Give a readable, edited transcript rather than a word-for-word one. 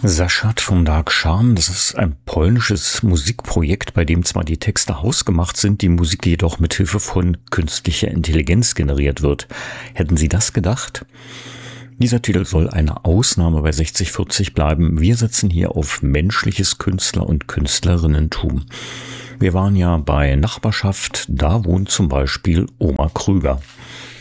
Zaschad von Dark Charm, das ist ein polnisches Musikprojekt, bei dem zwar die Texte hausgemacht sind, die Musik jedoch mit Hilfe von künstlicher Intelligenz generiert wird. Hätten Sie das gedacht? Dieser Titel soll eine Ausnahme bei 6040 bleiben. Wir setzen hier auf menschliches Künstler- und Künstlerinnentum. Wir waren ja bei Nachbarschaft, da wohnt zum Beispiel Oma Krüger.